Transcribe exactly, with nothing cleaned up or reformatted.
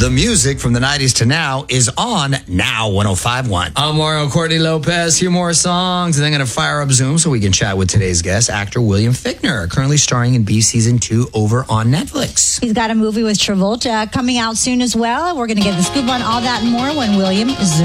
The music from the nineties to now is on Now one oh five point one. I'm Mario Courtney Lopez. Hear more songs, and then going to fire up Zoom so we can chat with today's guest, actor William Fichtner, currently starring in Beef Season two over on Netflix. He's got a movie with Travolta coming out soon as well. We're going to get the scoop on all that and more when William Zoom.